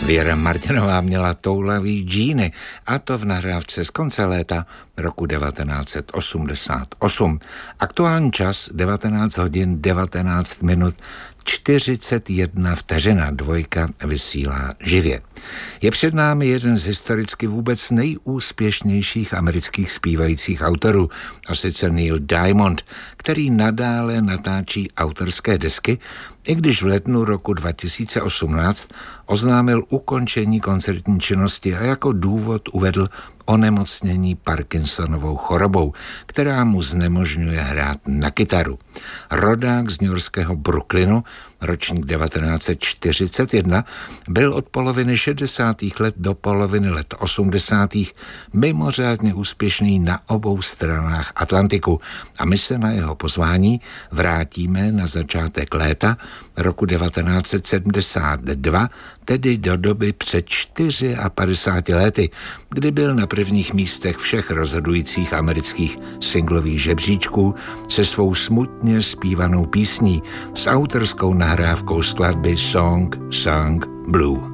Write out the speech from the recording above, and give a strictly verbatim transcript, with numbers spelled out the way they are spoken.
Věra Martinová měla toulavý džíny, a to v nahrávce z konce léta roku devatenáct set osmdesát osm. Aktuální čas devatenáct hodin devatenáct minut čtyřicet jedna vteřina. Dvojka vysílá živě. Je před námi jeden z historicky vůbec nejúspěšnějších amerických zpívajících autorů, a sice Neil Diamond, který nadále natáčí autorské desky, i když v lednu roku dva tisíce osmnáct oznámil ukončení koncertní činnosti a jako důvod uvedl onemocnění Parkinsonovou chorobou, která mu znemožňuje hrát na kytaru. Rodák z newyorského Brooklynu, ročník devatenáct set čtyřicet jedna, byl od poloviny šedesátých let do poloviny let osmdesátých mimořádně úspěšný na obou stranách Atlantiku a my se na jeho pozvání vrátíme na začátek léta roku devatenáct set sedmdesát dva, tedy do doby před padesát čtyři lety, kdy byl na prvních místech všech rozhodujících amerických singlových žebříčků se svou smutně zpívanou písní s autorskou nahrávkou skladby Song Sung Blue.